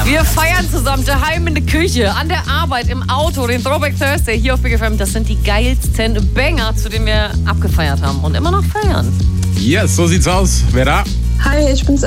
Wir feiern zusammen daheim in der Küche, an der Arbeit, im Auto, den Throwback Thursday hier auf Big FM. Das sind die geilsten Banger, zu denen wir abgefeiert haben und immer noch feiern. Yes, so sieht's aus. Wer da? Hi, ich bin's